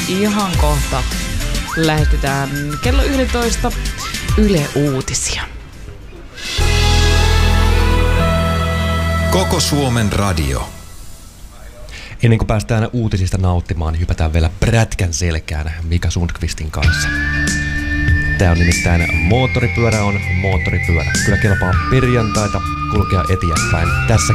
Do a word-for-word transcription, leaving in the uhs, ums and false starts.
ihan kohta lähetetään kello yksitoista Yle Uutisia. Koko Suomen radio. Ennen kuin päästään uutisista nauttimaan, niin hypätään vielä prätkän selkään Mika Sundqvistin kanssa. Tää on nimittäin Moottoripyörä on moottoripyörä. Kyllä kelpaa perjantaita kulkea eteenpäin. Tässä